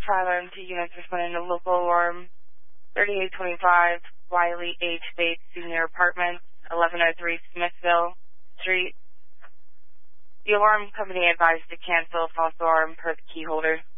Island units responding to local alarm 3825 Wiley H. Bates Senior Apartments, 1103 Smithville Street. The alarm company advised to cancel false alarm per the key holder.